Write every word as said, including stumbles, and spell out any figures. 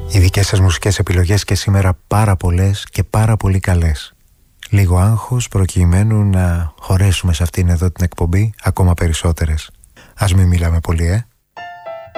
Οι δικές σας μουσικές επιλογές και σήμερα πάρα πολλές και πάρα πολύ καλές. Λίγο άγχος προκειμένου να χωρέσουμε σε αυτήν εδώ την εκπομπή ακόμα περισσότερες. Ας μην μιλάμε πολύ, ε.